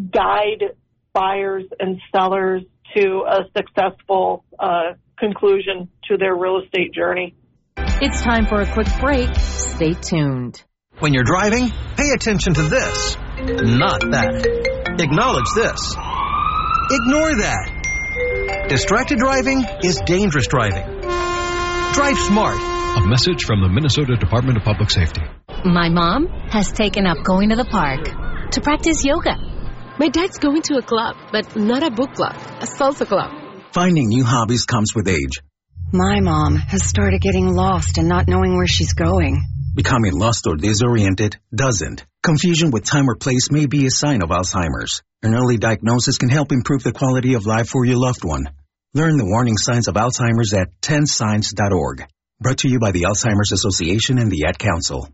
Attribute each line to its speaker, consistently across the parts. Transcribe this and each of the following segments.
Speaker 1: guide buyers and sellers to a successful conclusion to their real estate journey.
Speaker 2: It's time for a quick break. Stay tuned.
Speaker 3: When you're driving, pay attention to this, not that. Acknowledge this. Ignore that. Distracted driving is dangerous driving. Drive smart.
Speaker 4: A message from the Minnesota Department of Public Safety.
Speaker 2: My mom has taken up going to the park to practice yoga.
Speaker 5: My dad's going to a club, but not a book club, a salsa club.
Speaker 6: Finding new hobbies comes with age.
Speaker 7: My mom has started getting lost and not knowing where she's going.
Speaker 6: Becoming lost or disoriented doesn't. Confusion with time or place may be a sign of Alzheimer's. An early diagnosis can help improve the quality of life for your loved one. Learn the warning signs of Alzheimer's at 10signs.org. Brought to you by the Alzheimer's Association and the Ad Council.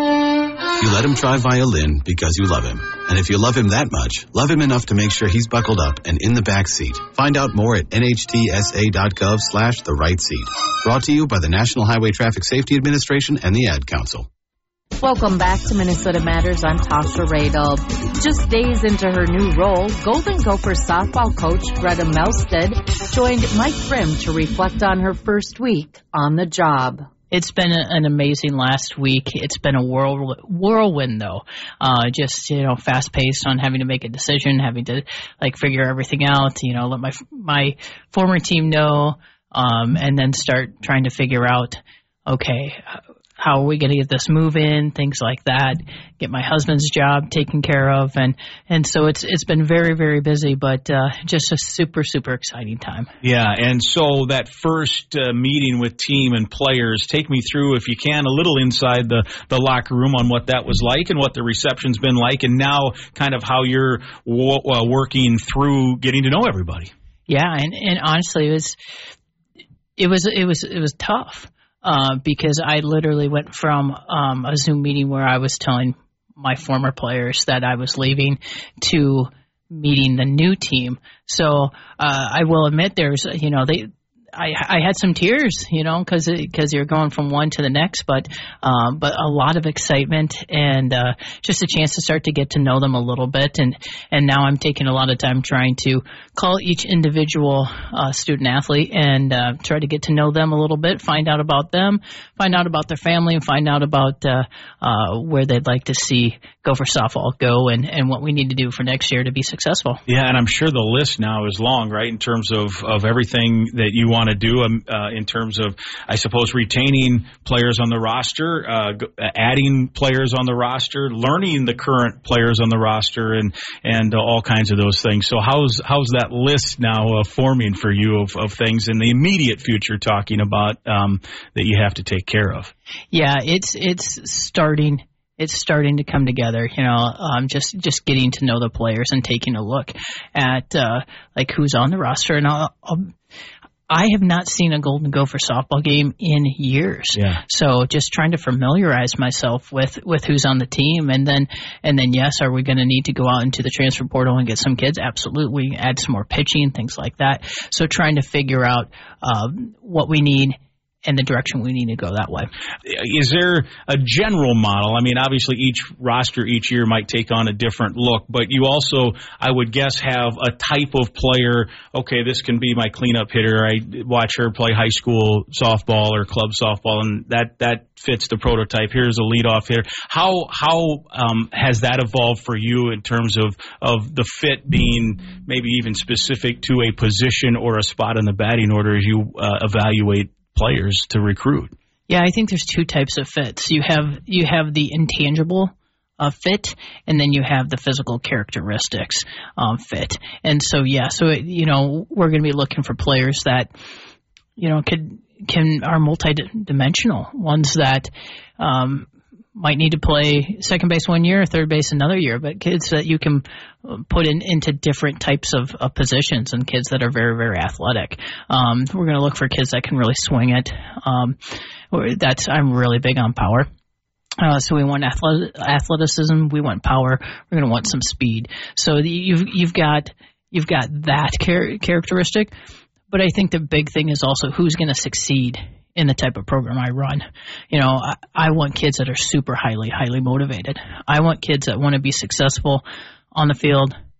Speaker 8: You let him try violin because you love him. And if you love him that much, love him enough to make sure he's buckled up and in the back seat. Find out more at nhtsa.gov/the right seat. Brought to you by the National Highway Traffic Safety Administration and the Ad Council.
Speaker 2: Welcome back to Minnesota Matters. I'm Tasha Radel. Just days into her new role, Golden Gopher softball coach Greta Melstead joined Mike Prim to reflect on her first week on the job.
Speaker 9: It's been an amazing last week. It's been a whirlwind, though. Just, fast-paced on having to make a decision, having to, figure everything out, let my former team know, and then start trying to figure out, okay, how are we going to get this move in, things like that, get my husband's job taken care of. And so it's been very, very busy, but just a super, super exciting time.
Speaker 10: Yeah, and so that first meeting with team and players, take me through, if you can, a little inside the locker room on what that was like and what the reception's been like, and now kind of how you're working through getting to know everybody.
Speaker 9: Yeah, and honestly, it was tough. Because I literally went from a Zoom meeting where I was telling my former players that I was leaving to meeting the new team. So I will admit I had some tears, because you're going from one to the next, but a lot of excitement and just a chance to start to get to know them a little bit. And now I'm taking a lot of time trying to call each individual student athlete and try to get to know them a little bit, find out about them, find out about their family, and find out about where they'd like to see Gopher softball go and what we need to do for next year to be successful.
Speaker 10: Yeah, and I'm sure the list now is long, right, in terms of everything that you want to do in terms of, I suppose, retaining players on the roster, adding players on the roster, learning the current players on the roster, and all kinds of those things. So how's that list now forming for you of things in the immediate future talking about that you have to take care of?
Speaker 9: Yeah, it's starting. It's starting to come together, just getting to know the players and taking a look at who's on the roster. And I have not seen a Golden Gopher softball game in years.
Speaker 10: Yeah.
Speaker 9: So just trying to familiarize myself with who's on the team. And then yes, are we going to need to go out into the transfer portal and get some kids? Absolutely. Add some more pitching, things like that. So trying to figure out what we need and the direction we need to go that way.
Speaker 10: Is there a general model? I mean, obviously each roster each year might take on a different look, but you also, I would guess, have a type of player. Okay, this can be my cleanup hitter. I watch her play high school softball or club softball, and that fits the prototype. Here's a leadoff hitter. How has that evolved for you in terms of the fit being maybe even specific to a position or a spot in the batting order as you evaluate players to recruit?
Speaker 9: Yeah, I think there's two types of fits. You have the intangible fit, and then you have the physical characteristics fit. And so we're going to be looking for players that are multi-dimensional, ones that might need to play second base one year, third base another year, but kids that you can put into different types of positions, and kids that are very, very athletic. We're going to look for kids that can really swing it. I'm really big on power. So we want athleticism, we want power, we're going to want some speed. So you've got that characteristic, but I think the big thing is also who's going to succeed in the type of program I run. I want kids that are super highly motivated. I want kids that want to be successful on the field